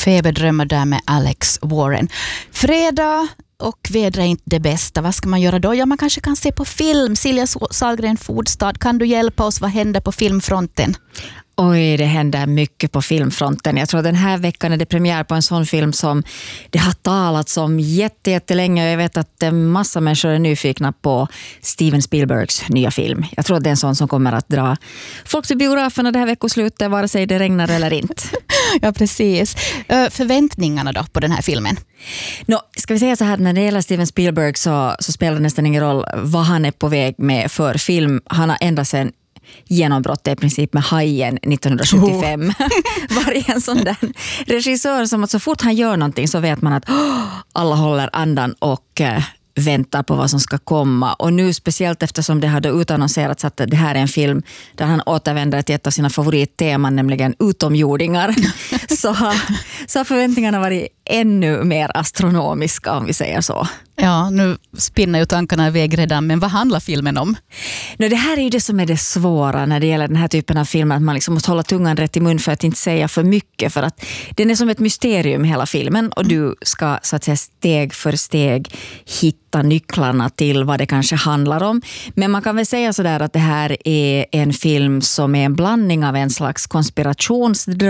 Feberdrömmar där med Alex Warren. Fredag och vädra är inte det bästa. Vad ska man göra då? Ja, man kanske kan se på film. Silja Sahlgren Fodstad, kan du hjälpa oss? Vad händer på filmfronten? Oj, det händer mycket på filmfronten. Jag tror den här veckan är det premiär på en sån film som det har talats om jättelänge. Jag vet att en massa människor är nyfikna på Steven Spielbergs nya film. Jag tror att det är en sån som kommer att dra folk till biograferna det här veckoslutet, vare sig det regnar eller inte. Ja, precis. Förväntningarna då på den här filmen? Ska vi säga så här, när det gäller Steven Spielberg så spelar det nästan ingen roll vad han är på väg med för film. Han har ända sedan genombrott i princip med Hajen 1975 var en sån där regissör som att så fort han gör någonting så vet man att alla håller andan och väntar på vad som ska komma. Och nu speciellt eftersom det hade utannonserats att det här är en film där han återvänder till ett av sina favoritteman, nämligen utomjordingar, så har förväntningarna varit ännu mer astronomiska, om vi säger så. Ja, nu spinner ju tankarna iväg redan, men vad handlar filmen om? Det här är ju det som är det svåra när det gäller den här typen av film, att man liksom måste hålla tungan rätt i mun för att inte säga för mycket, för att den är som ett mysterium hela filmen och du ska så att säga steg för steg hitta nycklarna till vad det kanske handlar om. Men man kan väl säga sådär att det här är en film som är en blandning av en slags konspirationsdrama